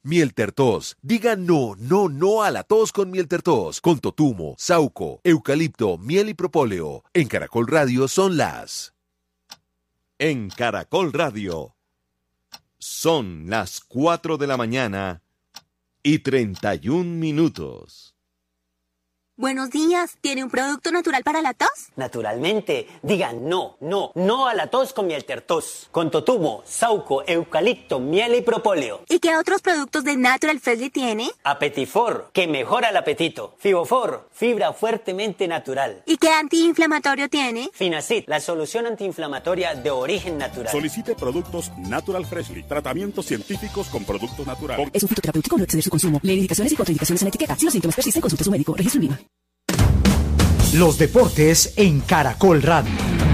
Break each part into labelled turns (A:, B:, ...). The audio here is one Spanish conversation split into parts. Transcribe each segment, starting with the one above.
A: Mieltertos. Diga no, no, no a la tos con Mieltertos. Con totumo, sauco, eucalipto, miel y propóleo. En Caracol Radio son las...
B: En Caracol Radio son las 4 de la mañana y 31 minutos.
C: Buenos días, ¿tiene un producto natural para la tos?
D: Naturalmente, digan no, no, no a la tos con Mieltertos. Con totumo, sauco, eucalipto, miel y propóleo.
C: ¿Y qué otros productos de Natural Freshly tiene?
D: Apetifor, que mejora el apetito. Fibofor, fibra fuertemente natural.
C: ¿Y qué antiinflamatorio tiene?
D: Finacid, la solución antiinflamatoria de origen natural.
E: Solicite productos Natural Freshly, tratamientos científicos con productos naturales.
F: Es un fitoterapéutico, no exceder su consumo. Lee indicaciones y contraindicaciones en la etiqueta. Si los síntomas persisten, consulte a su médico. Registro en Lima.
G: Los deportes en Caracol Radio.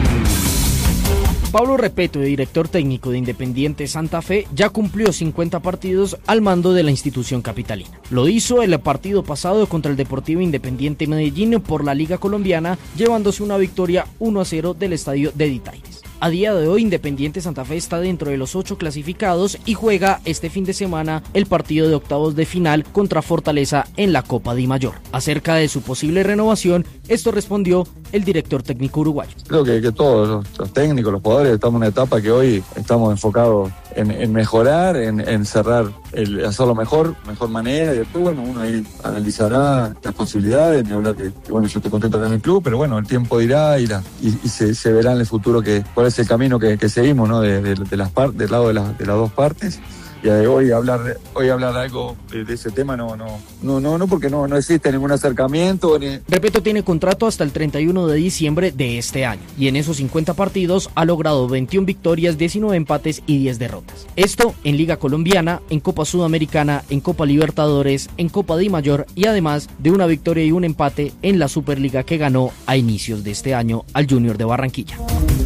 H: Pablo Repeto, director técnico de Independiente Santa Fe, ya cumplió 50 partidos al mando de la institución capitalina. Lo hizo el partido pasado contra el Deportivo Independiente Medellín por la Liga Colombiana, llevándose una victoria 1-0 del estadio de Ditaires. A día de hoy, Independiente Santa Fe está dentro de los 8 clasificados y juega este fin de semana el partido de octavos de final contra Fortaleza en la Copa Di Mayor. Acerca de su posible renovación, esto respondió el director técnico uruguayo.
I: Creo que todos los técnicos, los jugadores, estamos en una etapa que hoy estamos enfocados en mejorar, en cerrar, hacerlo mejor manera, y después, bueno, uno ahí analizará las posibilidades, ni hablar que bueno, yo estoy contento en el club, pero bueno, el tiempo dirá y se verá en el futuro cuál es el camino que seguimos, ¿no? De las partes, del lado de las dos partes. Y hoy hablar algo de ese tema no, porque no existe ningún acercamiento.
H: Repeto tiene contrato hasta el 31 de diciembre de este año, y en esos 50 partidos ha logrado 21 victorias, 19 empates y 10 derrotas. Esto en Liga Colombiana, en Copa Sudamericana, en Copa Libertadores, en Copa Di Mayor, y además de una victoria y un empate en la Superliga que ganó a inicios de este año al Junior de Barranquilla.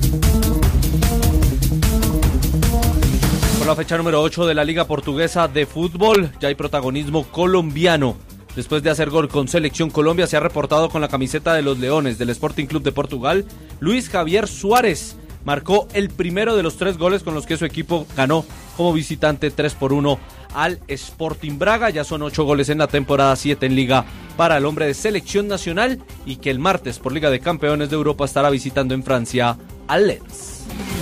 J: La fecha número 8 de la Liga Portuguesa de Fútbol, ya hay protagonismo colombiano. Después de hacer gol con Selección Colombia, se ha reportado con la camiseta de los Leones del Sporting Club de Portugal. Luis Javier Suárez marcó el primero de los 3 goles con los que su equipo ganó como visitante 3-1 al Sporting Braga. Ya son 8 goles en la temporada, 7 en Liga para el hombre de Selección Nacional, y que el martes por Liga de Campeones de Europa estará visitando en Francia al Lens.